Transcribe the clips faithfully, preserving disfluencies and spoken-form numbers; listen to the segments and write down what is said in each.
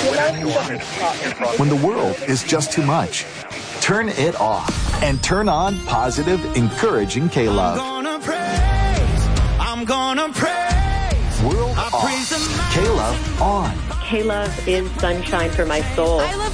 When the world is just too much, turn it off and turn on positive, encouraging K-Love. I'm gonna praise, I'm gonna praise. World I off, praise K-Love on. K-Love is sunshine for my soul. I love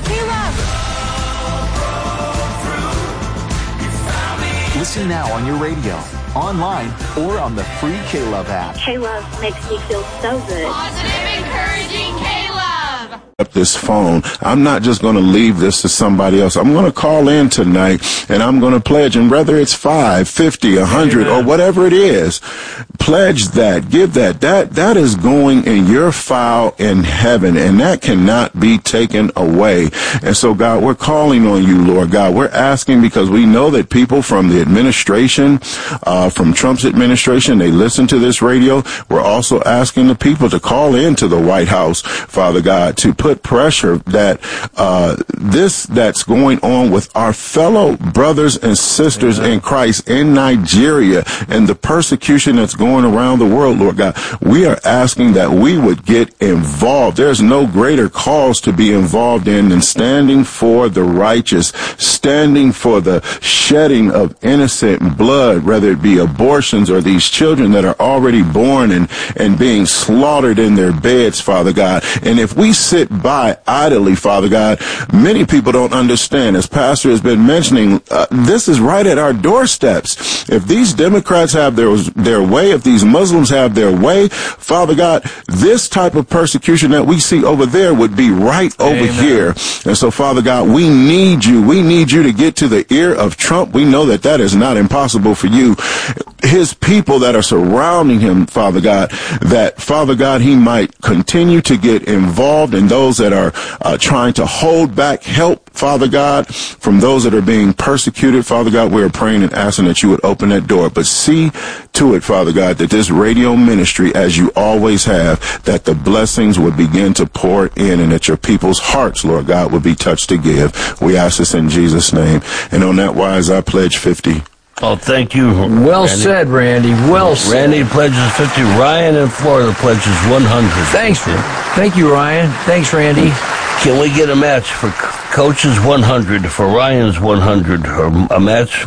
K-Love. Listen now on your radio, online, or on the free K-Love app. K-Love makes me feel so good. Positive, encouraging K-Love. Up this phone. I'm not just going to leave this to somebody else. I'm going to call in tonight and I'm going to pledge, and whether it's five, fifty, a hundred, or whatever it is, pledge that, give that. That that is going in your file in heaven, and that cannot be taken away. And so, God, we're calling on you, Lord God. We're asking because we know that people from the administration, uh, from Trump's administration, they listen to this radio. We're also asking the people to call into the White House, Father God, to put pressure that uh this that's going on with our fellow brothers and sisters Amen. In Christ in Nigeria and the persecution that's going around the world, Lord God. We are asking that we would get involved. There's no greater cause to be involved in than standing for the righteous, standing for the shedding of innocent blood, whether it be abortions or these children that are already born and, and being slaughtered in their beds, Father God. And if we sit by idly, Father God, many people don't understand. As Pastor has been mentioning, uh, this is right at our doorsteps. If these Democrats have their their way, if these Muslims have their way, Father God, this type of persecution that we see over there would be right over Amen. Here. And so, Father God, we need you. We need you to get to the ear of Trump. We know that that is not impossible for you. His people that are surrounding him, Father God, that, Father God, he might continue to get involved in those that are uh, trying to hold back help, Father God, from those that are being persecuted. Father God, we are praying and asking that you would open that door. But see to it, Father God, that this radio ministry, as you always have, that the blessings would begin to pour in and that your people's hearts, Lord God, would be touched to give. We ask this in Jesus' name. And on that wise, I pledge fifty. Oh, thank you. Well Randy. said, Randy. Well said. Randy pledges fifty. Ryan in Florida pledges one hundred. Thanks. Thank you, Ryan. Thanks, Randy. Can we get a match for Coach's one hundred, for Ryan's one hundred, or a match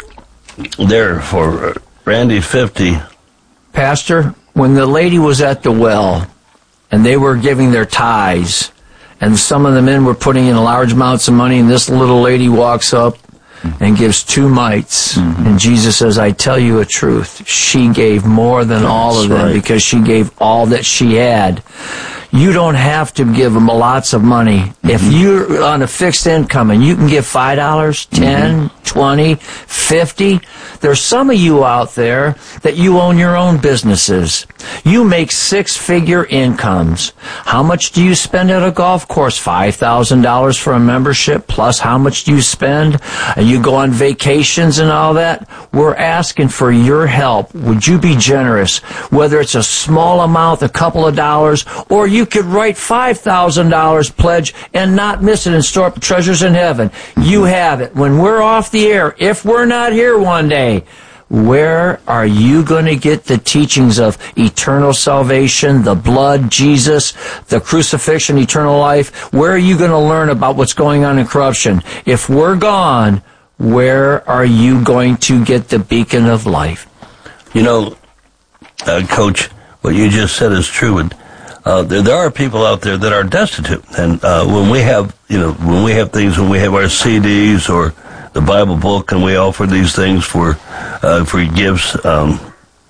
there for Randy fifty? Pastor, when the lady was at the well and they were giving their tithes and some of the men were putting in large amounts of money, and this little lady walks up and gives two mites, mm-hmm. and Jesus says, I tell you a truth, she gave more than That's all of them right. because she gave all that she had. You don't have to give them lots of money. Mm-hmm. If you're on a fixed income and you can give five dollars, ten, mm-hmm. twenty, fifty, there's some of you out there that you own your own businesses. You make six-figure incomes. How much do you spend at a golf course? five thousand dollars for a membership, plus how much do you spend? And you go on vacations and all that. We're asking for your help. Would you be generous? Whether it's a small amount, a couple of dollars, or you could write five thousand dollars pledge and not miss it and store up treasures in heaven. You have it. When we're off the air, if we're not here one day, where are you going to get the teachings of eternal salvation, the blood, Jesus, the crucifixion, eternal life? Where are you going to learn about what's going on in corruption? If we're gone, where are you going to get the beacon of life? You know, uh, Coach, what you just said is true. And, uh, there, there are people out there that are destitute. And uh, when we have, you know, when we have things, when we have our C Ds or the Bible book, and we offer these things for uh, for gifts, um,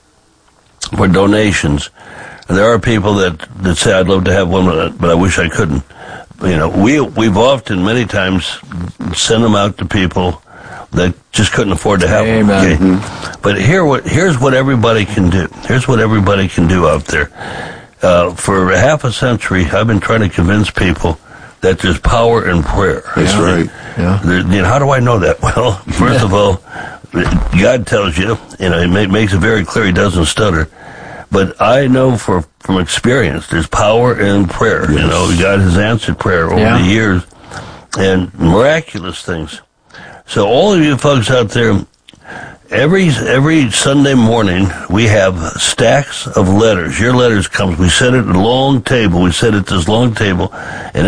for donations. And there are people that, that say, I'd love to have one, but I wish I couldn't. You know, we, we've often, many times, sent them out to people that just couldn't afford to have them. Okay? Mm-hmm. But here, what, here's what everybody can do. Here's what everybody can do out there. Uh, for half a century, I've been trying to convince people that there's power in prayer. That's yeah. right. Yeah. There, you know, how do I know that? Well, first yeah. of all, God tells you, you know, it makes it very clear he doesn't stutter. But I know for, from experience, there's power in prayer. Yes. You know, God has answered prayer over yeah. the years, and miraculous things. So all of you folks out there, every every Sunday morning, we have stacks of letters. Your letters come. We set it at a long table. We set it at this long table, and